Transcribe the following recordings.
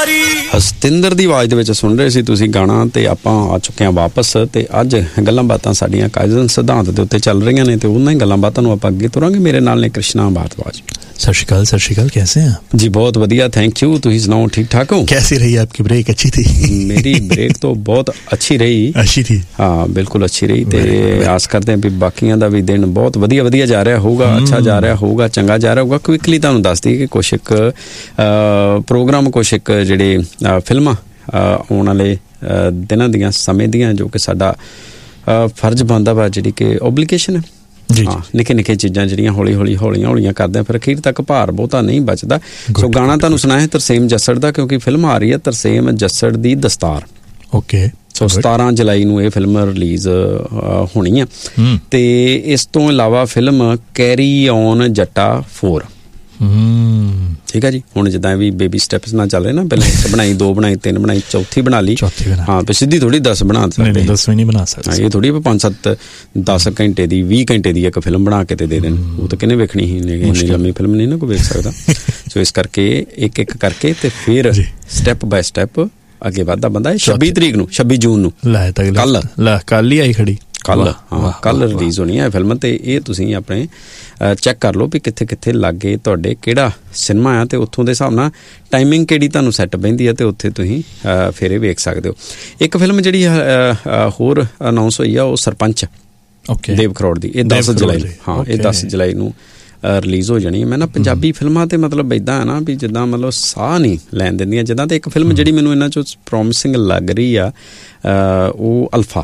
ਹਸਤਿੰਦਰ ਦੀ ਆਵਾਜ਼ ਦੇ ਵਿੱਚ ਸੁਣ ਰਹੇ ਸੀ ਤੁਸੀਂ ਗਾਣਾ, ਤੇ ਆਪਾਂ ਆ ਚੁੱਕੇ ਹਾਂ ਵਾਪਸ। ਤੇ ਅੱਜ ਗੱਲਾਂ ਬਾਤਾਂ ਸਾਡੀਆਂ ਕਾਇਜ਼ਨ ਸਿਧਾਂਤ ਦੇ ਉੱਤੇ ਚੱਲ ਰਹੀਆਂ ਨੇ, ਤੇ ਉਹਨਾਂ ਹੀ ਗੱਲਾਂ ਬਾਤਾਂ ਨੂੰ ਆਪਾਂ ਅੱਗੇ ਤੁਰਾਂਗੇ। ਮੇਰੇ ਨਾਲ ਨੇ ਕ੍ਰਿਸ਼ਨਾ भारद्वाज। सत श्री अकाल, कैसे हैं आप? जी बहुत वधिया, थैंक यू। तुसीं सुनाओ, ठीक ठाक हो? कैसी रही आपकी ब्रेक? अच्छी थी? मेरी ब्रेक तो बहुत अच्छी रही। अच्छी थी? हाँ बिल्कुल अच्छी रही। ते आस करते हैं भी बाकियां दा भी दिन बहुत वधिया जा रहा होगा, अच्छा जा रहा होगा, चंगा जा रहा होगा। क्विकली तुहानूं दस दी कि कुछ एक प्रोग्राम, कुछ एक जिहड़े फिल्मां आउण वाले दिनां दियां समय दियां जो कि साडा फर्ज बनदा वा, जिहड़ी कि ओबलीगेशन है। हाँ, निक्के निक्के चीज़ां जिहड़ियां हौली हौली करदे फिर अखीर तक भार बहुता नहीं बचदा। सो गाना तुहानूं सुनाया तरसेम जस्सड़ दा, क्योंकि फिल्म आ रही है तरसेम जस्सड़ दी दस्तार। ओके। सो 17 जुलाई ਨੂੰ ਇਹ ਫਿਲਮ ਰਿਲੀਜ਼ ਹੋਣੀ ਆ। ਤੇ ਇਸ ਤੋਂ ਇਲਾਵਾ ਫਿਲਮ ਕੈਰੀ ਔਨ ਜੱਟਾ 4, ਠੀਕ ਹੈ ਜੀ। ਹੁਣ ਜਿੱਦਾਂ ਵੀ ਬੇਬੀ ਸਟੈਪਸ ਨਾਲ ਚੱਲ ਰਹੇ ਨਾ, ਪਹਿਲਾਂ 1 ਬਣਾਈ, 2 ਬਣਾਈ, 3 ਬਣਾਈ, ਚੌਥੀ ਬਣਾ ਲਈ। ਹਾਂ, ਤੇ ਸਿੱਧੀ ਥੋੜੀ 10 ਬਣਾ ਸਕਦੇ, 10 ਵੀ ਨਹੀਂ ਬਣਾ ਸਕਦੇ। ਇਹ ਥੋੜੀ 5-7 10 ਘੰਟੇ ਦੀ 20 ਘੰਟੇ ਦੀ ਇੱਕ ਫਿਲਮ ਬਣਾ ਕੇ ਤੇ ਦੇ ਦੇਣ, ਉਹ ਤਾਂ ਕਿਹਨੇ ਵੇਖਣੀ ਸੀ? ਇੰਨੀ ਲੰਮੀ ਫਿਲਮ ਨਹੀਂ ਨਾ ਕੋਈ ਵੇਖ ਸਕਦਾ। ਸੋ ਇਸ ਕਰਕੇ ਇੱਕ ਇੱਕ ਕਰਕੇ ਤੇ ਫਿਰ ਸਟੈਪ ਬਾਏ ਸਟੈਪ ਅੱਗੇ ਵੱਧਦਾ ਬੰਦਾ। 26 ਤਰੀਕ ਨੂੰ, 26 ਜੂਨ ਨੂੰ, ਕੱਲ ਹੀ ਆਈ ਖੜੀ, ਕੱਲ ਰਿਲੀਜ਼ ਹੋਣੀ ਹੈ ਫਿਲਮ। ਤੇ ਇਹ ਤੁਸੀਂ ਆਪਣੇ ਚੈੱਕ ਕਰ ਲਓ ਵੀ ਕਿੱਥੇ ਕਿੱਥੇ ਲਾਗੇ ਤੁਹਾਡੇ ਕਿਹੜਾ ਸਿਨੇਮਾ ਆ, ਤੇ ਉੱਥੋਂ ਦੇ ਹਿਸਾਬ ਨਾਲ ਟਾਈਮਿੰਗ ਕਿਹੜੀ ਤੁਹਾਨੂੰ ਸੈੱਟ ਬਹਿੰਦੀ ਆ, ਤੇ ਉੱਥੇ ਤੁਸੀਂ ਫਿਰ ਇਹ ਵੇਖ ਸਕਦੇ ਹੋ। ਇੱਕ ਫਿਲਮ ਜਿਹੜੀ ਹੋਰ ਅਨਾਊਂਸ ਹੋਈ ਆ, ਉਹ ਸਰਪੰਚ ਦੇਵ ਖਰੋੜ ਦੀ। ਇਹ 10 ਜੁਲਾਈ, ਹਾਂ ਇਹ 10 ਜੁਲਾਈ ਨੂੰ ਰਿਲੀਜ਼ ਹੋ ਜਾਣੀ ਹੈ। ਮੈਂ ਨਾ ਪੰਜਾਬੀ ਫਿਲਮਾਂ ਤੇ ਮਤਲਬ ਇੱਦਾਂ ਹੈ ਨਾ ਵੀ ਜਿੱਦਾਂ ਮਤਲਬ ਸਾਹ ਨਹੀਂ ਲੈਣ ਦਿੰਦੀਆਂ ਜਿੱਦਾਂ। ਤੇ ਇੱਕ ਫਿਲਮ ਜਿਹੜੀ ਮੈਨੂੰ ਇਹਨਾਂ 'ਚੋਂ ਪ੍ਰੋਮਿਸਿੰਗ ਲੱਗ ਰਹੀ ਆ, ਉਹ ਅਲਫਾ,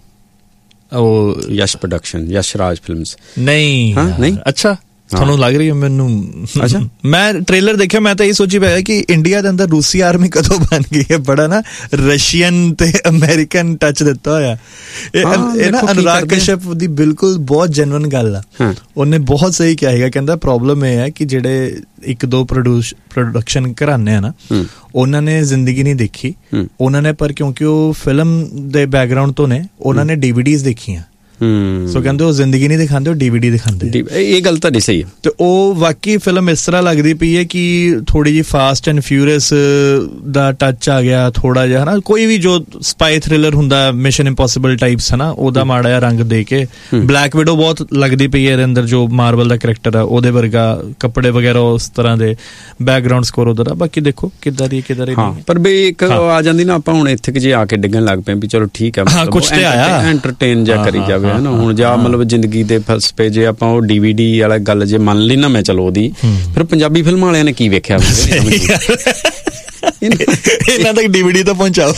ਉਹ ਯਸ਼ ਪ੍ਰੋਡਕਸ਼ਨ, ਯਸ਼ ਰਾਜ ਫਿਲਮਸ। ਨਹੀਂ ਨਹੀਂ, ਅੱਛਾ ਤੁਹਾਨੂੰ ਲੱਗ ਰਹੀ ਹੈ ਮੈਨੂੰ? ਅੱਛਾ, ਮੈਂ ਟ੍ਰੇਲਰ ਦੇਖਿਆ, ਮੈਂ ਤਾਂ ਇਹ ਸੋਚੀ ਪਿਆ ਕਿ ਇੰਡੀਆ ਦੇ ਅੰਦਰ ਰੂਸੀ ਆਰਮੀ ਕਦੋਂ ਬਣ ਗਈ ਹੈ। ਬੜਾ ਨਾ ਰਸ਼ੀਅਨ ਤੇ ਅਮਰੀਕਨ ਟੱਚ ਦਿੱਤਾ ਹੋਇਆ ਇਹ ਨਾ। ਅਨੁਰਾਗ ਕਸ਼ਯਪ ਦੀ ਬਿਲਕੁਲ ਬਹੁਤ ਜੈਨੂਇਨ ਗੱਲ ਆ। ਉਹਨੇ ਬਹੁਤ ਸਹੀ ਕਿਹਾ ਹੈਗਾ, ਕਹਿੰਦਾ ਪ੍ਰੋਬਲਮ ਇਹ ਹੈ ਕਿ ਜਿਹੜੇ 1-2 ਪ੍ਰੋਡਕਸ਼ਨ ਘਰਾਣੇ ਆ ਨਾ, ਉਹਨਾਂ ਨੇ ਜ਼ਿੰਦਗੀ ਨਹੀਂ ਦੇਖੀ ਉਹਨਾਂ ਨੇ, ਪਰ ਕਿਉਂਕਿ ਉਹ ਫਿਲਮ ਦੇ ਬੈਕਗਰਾਊਂਡ ਤੋਂ ਨੇ, ਉਹਨਾਂ ਨੇ DVDs ਦੇਖੀਆਂ। ਸੋ ਕਹਿੰਦੇ ਉਹ ਜ਼ਿੰਦਗੀ ਨਹੀਂ ਦਿਖਾਉਂਦੇ, ਉਹ DVD ਦਿਖਾਉਂਦੇ। ਇਹ ਗੱਲ ਤੁਹਾਡੀ ਸਹੀ ਹੈ। ਤੇ ਉਹ ਵਾਕਈ ਫਿਲਮ ਇਸ ਤਰ੍ਹਾਂ ਲੱਗਦੀ ਪਈ ਹੈ ਕਿ ਥੋੜੀ ਜਿਹੀ fast and furious the touch ਆ ਗਿਆ ਥੋੜਾ ਜਿਹਾ, ਹਨਾ। ਕੋਈ ਵੀ ਜੋ ਸਪਾਈ ਥ੍ਰਿਲਰ ਹੁੰਦਾ, ਮਿਸ਼ਨ ਇੰਪੋਸੀਬਲ ਟਾਈਪਸ, ਹਨਾ, ਉਹਦਾ ਮਾੜਾ ਜਿਹਾ ਰੰਗ ਦੇ ਕੇ। ਬਲੈਕ ਵਿਡੋ ਬਹੁਤ ਲੱਗਦੀ ਪਈ ਹੈ ਇਹਦੇ ਅੰਦਰ, ਜੋ ਮਾਰਵਲ ਦਾ ਕਰੈਕਟਰ ਆ ਉਹਦੇ ਵਰਗਾ, ਕੱਪੜੇ ਵਗੈਰਾ ਉਸ ਤਰ੍ਹਾਂ ਦੇ, ਬੈਕਗਰਾਊਂਡ ਸਕੋਰ ਉਹਦਾ ਦਾ। ਬਾਕੀ ਦੇਖੋ ਕਿੱਦਾਂ ਦੀ ਕਿੱਦਾਂ ਦੀ। ਪਰ ਵੀ ਇੱਕ ਆ ਜਾਂਦੀ ਨਾ, ਆਪਾਂ ਹੁਣ ਇੱਥੇ ਕਿ ਜੇ ਆ ਕੇ ਡਿੱਗਣ ਲੱਗ ਪਏ ਵੀ ਚਲੋ ਠੀਕ ਹੈ, ਕੁਛ ਤੇ ਆਇਆ ਐਂਟਰਟੇਨ ਜਾਂ ਕਰੀ ਜਾਵੇ, ਹਨਾ। ਹੁਣ ਜਾਂ ਮਤਲਬ ਜ਼ਿੰਦਗੀ ਦੇ ਫਲਸਫੇ ਜੇ ਆਪਾਂ ਉਹ DVD ਵਾਲਾ ਗੱਲ ਜੇ ਮੰਨ ਲਈ ਨਾ ਮੈਂ, ਚਲੋ ਉਹਦੀ, ਫਿਰ ਪੰਜਾਬੀ ਫਿਲਮਾਂ ਵਾਲਿਆਂ ਨੇ ਕੀ ਵੇਖਿਆ? ਇਹਨਾਂ ਤੱਕ DVD ਤਾਂ ਪਹੁੰਚਾਓ।